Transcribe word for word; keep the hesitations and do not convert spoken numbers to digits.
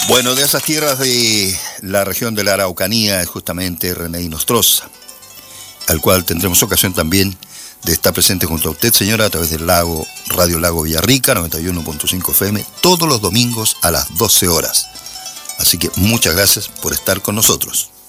Bueno, de esas tierras de la región de la Araucanía es justamente René Inostroza, al cual tendremos ocasión también de estar presente junto a usted, señora, a través del Lago, Radio Lago Villarrica, noventa y uno punto cinco F M, todos los domingos a las doce horas. Así que muchas gracias por estar con nosotros.